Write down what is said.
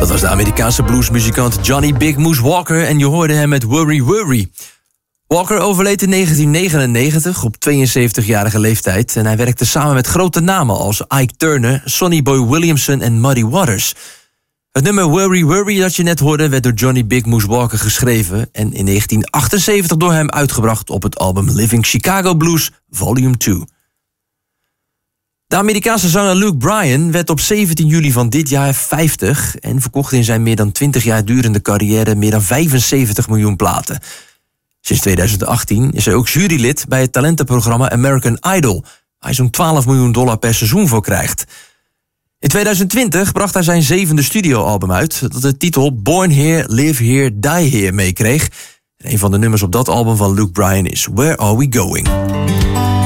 Dat was de Amerikaanse bluesmuzikant Johnny Big Moose Walker en je hoorde hem met Worry Worry. Walker overleed in 1999 op 72-jarige leeftijd en hij werkte samen met grote namen als Ike Turner, Sonny Boy Williamson en Muddy Waters. Het nummer Worry Worry dat je net hoorde werd door Johnny Big Moose Walker geschreven en in 1978 door hem uitgebracht op het album Living Chicago Blues Volume 2. De Amerikaanse zanger Luke Bryan werd op 17 juli van dit jaar 50... en verkocht in zijn meer dan 20 jaar durende carrière meer dan 75 miljoen platen. Sinds 2018 is hij ook jurylid bij het talentenprogramma American Idol, waar hij zo'n $12 miljoen per seizoen voor krijgt. In 2020 bracht hij zijn 7e studioalbum uit, dat de titel Born Here, Live Here, Die Here meekreeg. En een van de nummers op dat album van Luke Bryan is Where Are We Going?